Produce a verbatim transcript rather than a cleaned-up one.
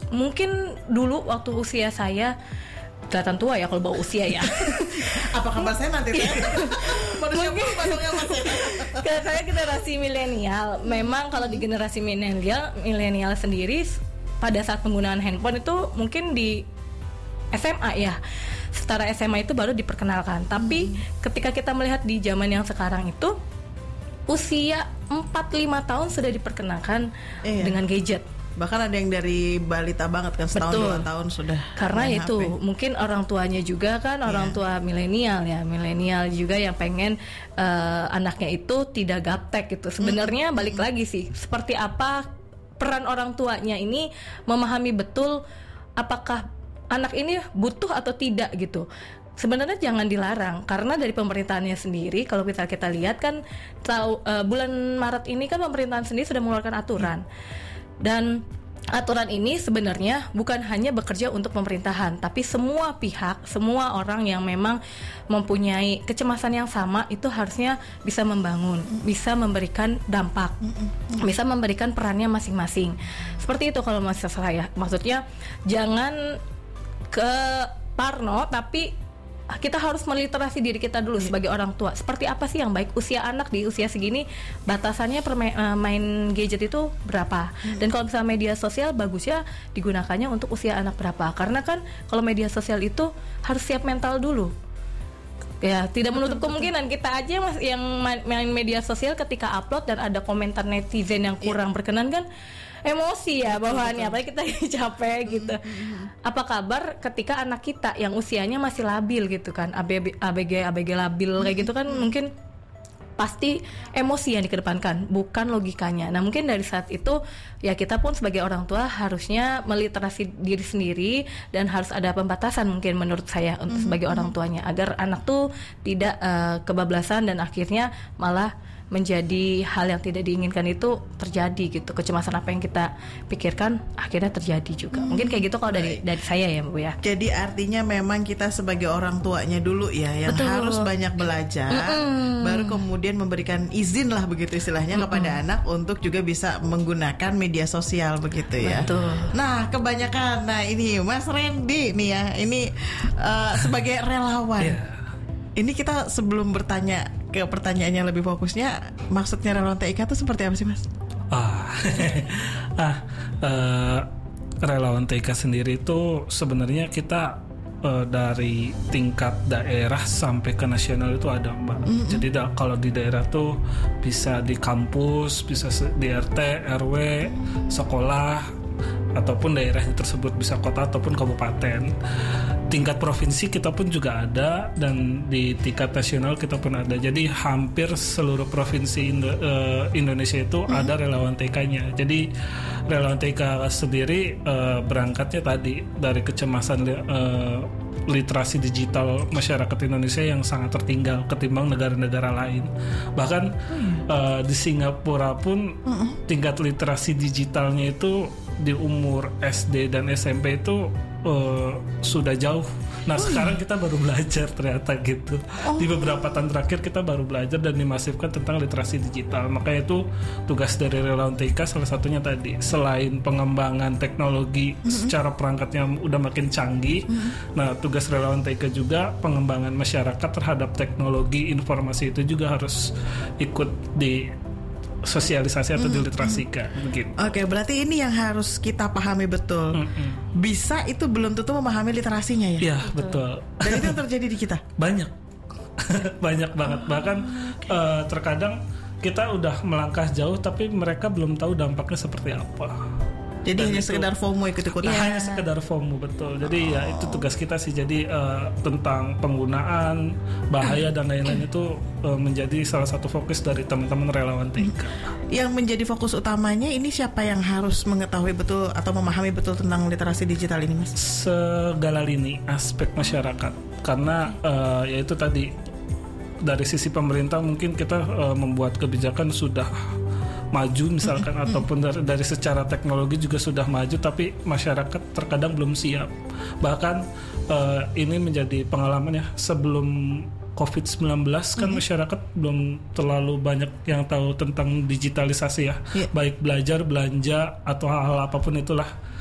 mungkin dulu waktu usia saya kelihatan tua ya kalau bawa usia ya. Apa kabar saya nanti? Mungkin kalau saya generasi milenial, memang kalau di generasi milenial, milenial sendiri pada saat penggunaan handphone itu mungkin di S M A ya. Setara S M A itu baru diperkenalkan. Tapi hmm. ketika kita melihat di zaman yang sekarang itu usia empat lima tahun sudah diperkenalkan iya. dengan gadget. Bahkan ada yang dari balita banget kan, setahun Betul. dua tahun sudah. Karena itu H P. mungkin orang tuanya juga kan orang yeah. tua milenial ya, milenial juga yang pengen uh, anaknya itu tidak gaptek gitu. Sebenarnya mm-hmm. balik lagi sih, seperti apa peran orang tuanya ini memahami betul apakah anak ini butuh atau tidak gitu. Sebenarnya jangan dilarang karena dari pemerintahannya sendiri kalau kita kita lihat kan tahu uh, bulan Maret ini kan pemerintahan sendiri sudah mengeluarkan aturan. Hmm. Dan aturan ini sebenarnya bukan hanya bekerja untuk pemerintahan, tapi semua pihak, semua orang yang memang mempunyai kecemasan yang sama itu harusnya bisa membangun, bisa memberikan dampak, bisa memberikan perannya masing-masing. Seperti itu kalau maksud saya. Maksudnya jangan ke parno, tapi kita harus meliterasi diri kita dulu sebagai orang tua. Seperti apa sih yang baik usia anak di usia segini, batasannya permain, uh, main gadget itu berapa? Hmm. Dan kalau misalnya media sosial bagusnya digunakannya untuk usia anak berapa? Karena kan kalau media sosial itu harus siap mental dulu. Ya, tidak menutup betul, kemungkinan betul. Kita aja mas yang main media sosial ketika upload dan ada komentar netizen yang kurang yeah. berkenan kan emosi ya bawaannya, apalagi kita capek gitu. Mm-hmm. Apa kabar ketika anak kita yang usianya masih labil gitu kan, A B G A B G labil kayak gitu kan, mm-hmm. mungkin pasti emosi yang dikedepankan, bukan logikanya. Nah mungkin dari saat itu ya kita pun sebagai orang tua harusnya meliterasi diri sendiri dan harus ada pembatasan mungkin menurut saya untuk mm-hmm. sebagai orang tuanya agar anak tuh tidak uh, kebablasan dan akhirnya malah menjadi hal yang tidak diinginkan itu terjadi gitu. Kecemasan apa yang kita pikirkan akhirnya terjadi juga. Hmm. Mungkin kayak gitu kalau dari dari saya ya Bu ya. Jadi artinya memang kita sebagai orang tuanya dulu ya yang Betul. harus banyak belajar, Mm-mm. baru kemudian memberikan izin lah begitu istilahnya Mm-mm. kepada anak untuk juga bisa menggunakan media sosial begitu ya. Betul. Nah kebanyakan, nah ini Mas Randy nih ya, ini uh, sebagai relawan. Yeah. Ini kita sebelum bertanya ke pertanyaan yang lebih fokusnya, maksudnya relawan T I K itu seperti apa sih Mas? Ah, ah uh, relawan T I K sendiri itu sebenarnya kita uh, dari tingkat daerah sampai ke nasional itu ada Mbak. Mm-hmm. Jadi da- kalau di daerah tuh bisa di kampus, bisa di R T, R W, sekolah, ataupun daerahnya tersebut bisa kota ataupun kabupaten. Tingkat provinsi kita pun juga ada, dan di tingkat nasional kita pun ada. Jadi hampir seluruh provinsi Indo- uh, Indonesia itu hmm. ada relawan T K-nya. Jadi relawan T K sendiri uh, berangkatnya tadi dari kecemasan uh, literasi digital masyarakat Indonesia yang sangat tertinggal ketimbang negara-negara lain. Bahkan hmm. uh, di Singapura pun hmm. tingkat literasi digitalnya itu di umur S D dan S M P itu Uh, sudah jauh. Nah oh, sekarang iya. kita baru belajar ternyata gitu. Oh. Di beberapa tahun terakhir kita baru belajar dan dimasifkan tentang literasi digital. Makanya itu tugas dari relawan T K salah satunya tadi, selain pengembangan teknologi mm-hmm. secara perangkatnya udah makin canggih. Mm-hmm. Nah tugas relawan T K juga pengembangan masyarakat terhadap teknologi informasi itu juga harus ikut di sosialisasi atau mm, diliterasikan mm. begitu. Oke, berarti ini yang harus kita pahami betul. Mm-mm. Bisa itu belum tentu memahami literasinya ya. Iya, betul. Dan itu yang terjadi di kita. Banyak. Banyak banget. Bahkan okay. uh, terkadang kita udah melangkah jauh tapi mereka belum tahu dampaknya seperti apa. Jadi dan hanya itu, sekedar FOMO ikut-ikutan. Ya, hanya sekedar FOMO, betul. Jadi oh. ya itu tugas kita sih. Jadi uh, tentang penggunaan, bahaya dan lain-lain itu uh, menjadi salah satu fokus dari teman-teman relawan T K. Yang menjadi fokus utamanya ini siapa yang harus mengetahui betul atau memahami betul tentang literasi digital ini, Mas? Segala lini aspek masyarakat. Karena uh, ya itu tadi, dari sisi pemerintah mungkin kita uh, membuat kebijakan sudah maju misalkan mm-hmm. ataupun dari, dari secara teknologi juga sudah maju, tapi masyarakat terkadang belum siap. Bahkan uh, ini menjadi pengalaman ya, sebelum covid sembilan belas kan mm-hmm. masyarakat belum terlalu banyak yang tahu tentang digitalisasi ya, yeah. baik belajar, belanja atau hal-hal apapun itulah.